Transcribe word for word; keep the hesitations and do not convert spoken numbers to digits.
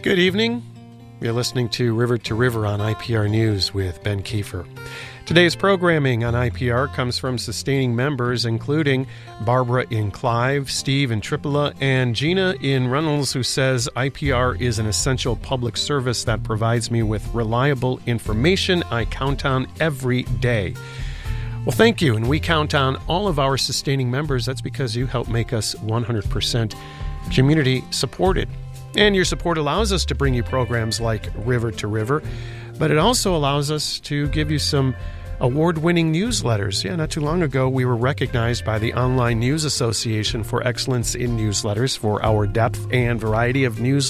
Good evening. You're listening to River to River on I P R News with Ben Kiefer. Today's programming on I P R comes from sustaining members, including Barbara in Clive, Steve in Tripoli, and Gina in Reynolds, who says I P R is an essential public service that provides me with reliable information I count on every day. Well, thank you, and we count on all of our sustaining members. That's because you help make us one hundred percent community supported. And your support allows us to bring you programs like River to River, but it also allows us to give you some award-winning newsletters. Yeah, not too long ago, we were recognized by the Online News Association for excellence in newsletters for our depth and variety of news